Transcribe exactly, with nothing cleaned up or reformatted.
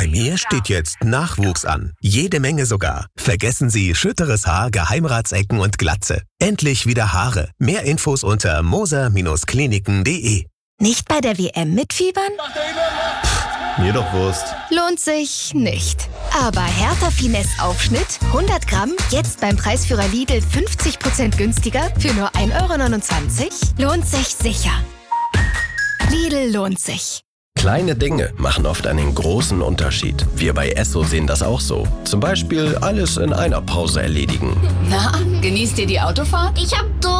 Bei mir steht jetzt Nachwuchs an. Jede Menge sogar. Vergessen Sie schütteres Haar, Geheimratsecken und Glatze. Endlich wieder Haare. Mehr Infos unter moser Bindestrich kliniken punkt de. Nicht bei der W M mitfiebern? Mir doch Wurst. Lohnt sich nicht. Aber Hertha Finesse Aufschnitt hundert Gramm, jetzt beim Preisführer Lidl fünfzig Prozent günstiger für nur ein Euro neunundzwanzig? Lohnt sich sicher. Lidl lohnt sich. Kleine Dinge machen oft einen großen Unterschied. Wir bei Esso sehen das auch so. Zum Beispiel alles in einer Pause erledigen. Na, genießt ihr die Autofahrt? Ich hab Durst.